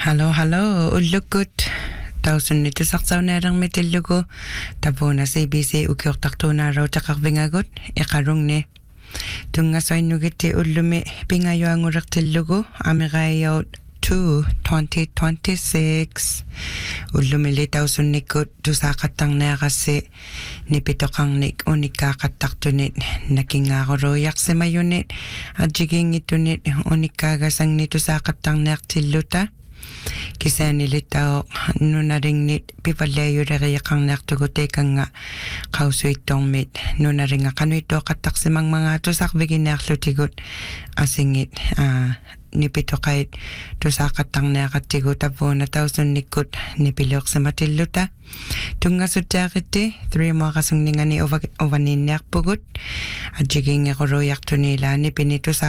Hallo, ullukut. Tausun itu saksaunarang metillugu. Tapuna CBC ukiortartuunarau taqarvingagut iqarung ne. Tungasoinnugiti ullumi pingayoangurertillugu amirayaut 2026 ullumili tausunnikut tusaqattарneaqassi nipitoqarnik unikkaaqattartunit nakingaaruruiarsimayunit ajigingittunit unikkaagasangni tusaqattarneartilluta kisaanilitao nunarinnit pipallayuleriaqarneartugu teikanga qausuittormit nunaringa qanuittuoqattarsimangmanga tusarviginearlutigut asingit nipitoqait tusaqattarneaqattigu tapuuna tausunnikkut nipiliorsimatilluta tungasutaaqiti 3 moaqasunningani ovaninniarpugut ajigingерулуйартунила nipini